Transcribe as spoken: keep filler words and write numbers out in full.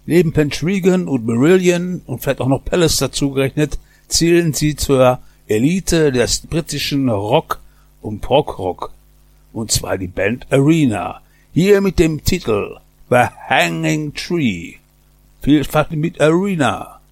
Neben Pendragon und Marillion und vielleicht auch noch Palace dazugerechnet, zählen sie zur Elite des britischen Rock und Prog-Rock. Und zwar die Band Arena. Hier mit dem Titel The Hanging Tree. Viel Spaß mit Arena.